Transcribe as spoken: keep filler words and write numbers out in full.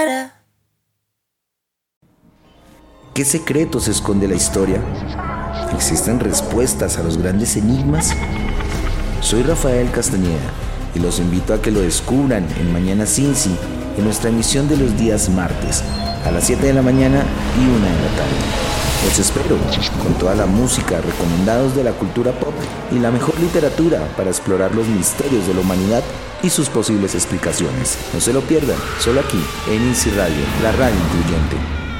¿Qué secretos esconde la historia? ¿Existen respuestas a los grandes enigmas? Soy Rafael Castañeda y los invito a que lo descubran en Mañana Cincy, en nuestra emisión de los días martes, a las siete de la mañana y una de la tarde. Los espero con toda la música, recomendados de la cultura pop y la mejor literatura para explorar los misterios de la humanidad y sus posibles explicaciones. No se lo pierdan, solo aquí en Easy Radio, la radio incluyente.